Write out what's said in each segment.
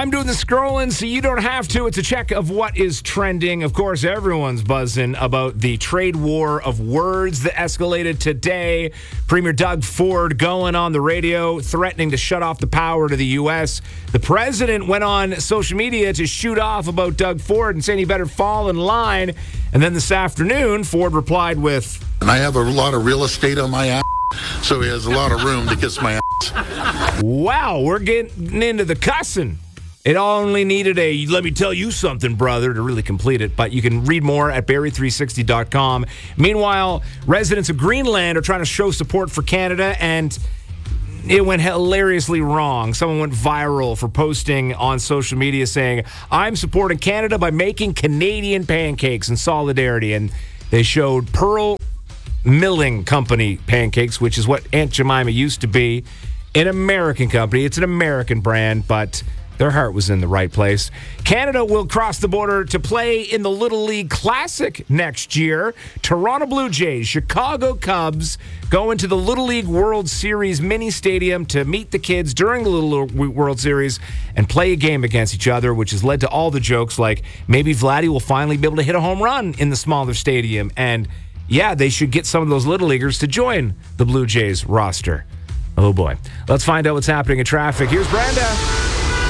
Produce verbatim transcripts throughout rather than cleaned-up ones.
I'm doing the scrolling so you don't have to. It's a check of what is trending. Of course, everyone's buzzing about the trade war of words that escalated today. Premier Doug Ford going on the radio, threatening to shut off the power to the U S. The president went on social media to shoot off about Doug Ford and saying he better fall in line. And then this afternoon, Ford replied with, And I have a lot of real estate on my ass, so he has a lot of room to kiss my ass. Wow, we're getting into the cussing. It only needed a, let me tell you something, brother, to really complete it. But you can read more at Barrie three sixty dot com. Meanwhile, residents of Greenland are trying to show support for Canada, and it went hilariously wrong. Someone went viral for posting on social media saying, I'm supporting Canada by making Canadian pancakes in solidarity. And they showed Pearl Milling Company pancakes, which is what Aunt Jemima used to be, an American company. It's an American brand, but their heart was in the right place. Canada will cross the border to play in the Little League Classic next year. Toronto Blue Jays, Chicago Cubs go into the Little League World Series mini stadium to meet the kids during the Little League World Series and play a game against each other, which has led to all the jokes like maybe Vladdy will finally be able to hit a home run in the smaller stadium. And yeah, they should get some of those Little Leaguers to join the Blue Jays roster. Oh boy. Let's find out what's happening in traffic. Here's Brenda.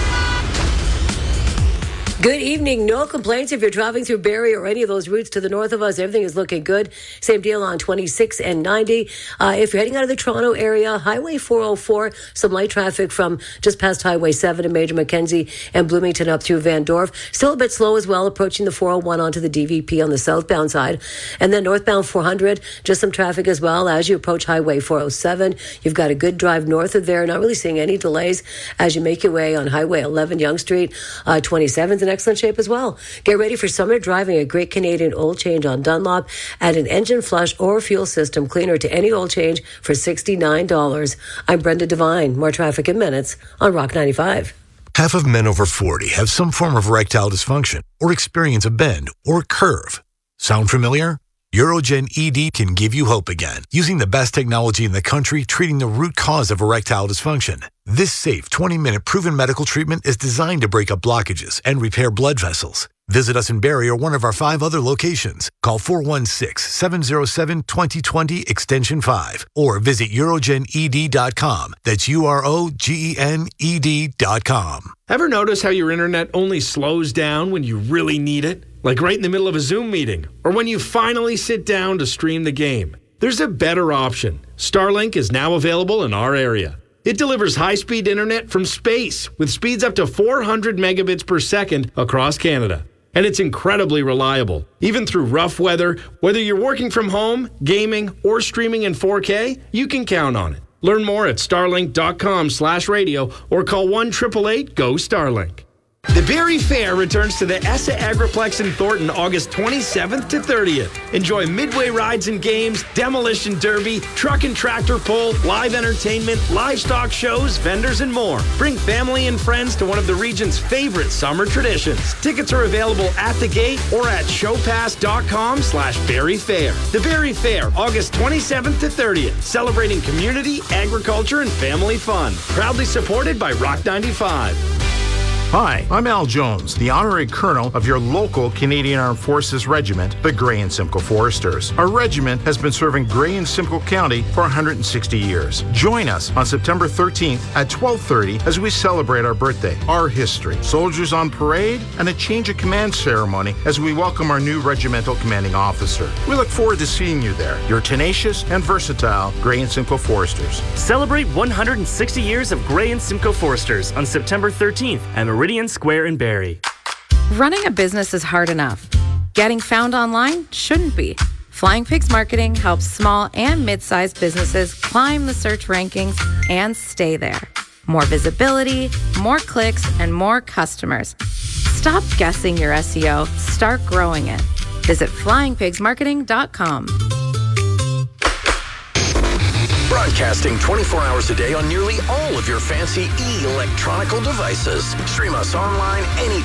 Good evening. No complaints if you're traveling through Barrie or any of those routes to the north of us. Everything is looking good. Same deal on twenty-six and ninety. Uh, if you're heading out of the Toronto area, Highway four oh four, some light traffic from just past Highway seven in Major Mackenzie and Bloomington up through Van Dorf. Still a bit slow as well, approaching the four oh one onto the D V P on the southbound side. And then northbound four hundred, just some traffic as well as you approach Highway four oh seven. You've got a good drive north of there. Not really seeing any delays as you make your way on Highway eleven, Yonge Street. Uh, twenty-seven's in excellent shape as well. Get ready for summer driving. A great Canadian oil change on Dunlop. Add an engine flush or fuel system cleaner to any oil change for sixty-nine dollars. I'm Brenda Devine. More traffic in minutes on Rock ninety-five. Half of men over forty have some form of erectile dysfunction or experience a bend or curve. Sound familiar? Urogen E D can give you hope again, using the best technology in the country treating the root cause of erectile dysfunction. This safe twenty-minute proven medical treatment is designed to break up blockages and repair blood vessels. Visit us in Barrie or one of our five other locations. Call four one six, seven oh seven, two oh two oh extension five or visit urogen e d dot com. That's U R O G E N E D dot com. Ever notice how your internet only slows down when you really need it? Like right in the middle of a Zoom meeting, or when you finally sit down to stream the game. There's a better option. Starlink is now available in our area. It delivers high-speed internet from space with speeds up to four hundred megabits per second across Canada. And it's incredibly reliable. Even through rough weather, whether you're working from home, gaming, or streaming in four K, you can count on it. Learn more at starlink.com slash radio or call one eight eight eight, G O, STARLINK. The Barrie Fair returns to the ESSA Agriplex in Thornton August twenty-seventh to thirtieth. Enjoy midway rides and games, demolition derby, truck and tractor pull, live entertainment, livestock shows, vendors, and more. Bring family and friends to one of the region's favorite summer traditions. Tickets are available at the gate or at showpass.com slash Barrie Fair. The Barrie Fair, August twenty-seventh to thirtieth. Celebrating community, agriculture, and family fun. Proudly supported by Rock ninety-five. Hi, I'm Al Jones, the honorary colonel of your local Canadian Armed Forces regiment, the Grey and Simcoe Foresters. Our regiment has been serving Grey and Simcoe County for one hundred sixty years. Join us on September thirteenth at twelve thirty as we celebrate our birthday, our history, soldiers on parade, and a change of command ceremony as we welcome our new regimental commanding officer. We look forward to seeing you there. Your tenacious and versatile Grey and Simcoe Foresters. Celebrate one hundred sixty years of Grey and Simcoe Foresters on September thirteenth at Meridian Square in Barrie. Running a business is hard enough. Getting found online shouldn't be. Flying Pigs Marketing helps small and mid-sized businesses climb the search rankings and stay there. More visibility, more clicks, and more customers. Stop guessing your S E O. Start growing it. Visit flying pigs marketing dot com. Broadcasting twenty-four hours a day on nearly all of your fancy e-electronical devices. Stream us online any